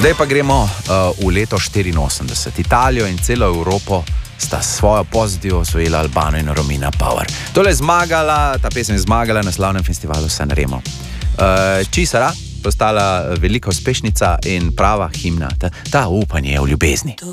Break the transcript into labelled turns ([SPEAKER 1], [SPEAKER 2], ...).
[SPEAKER 1] Zdaj pa gremo v leto 84. Italijo in celo Evropo sta svojo pozitivo osvojila Albano in Romina Power. Tole je zmagala, ta pesem je zmagala na slavnem festivalu Sanremo. Cisara postala velika uspešnica in prava himna, ta upanje v ljubezni.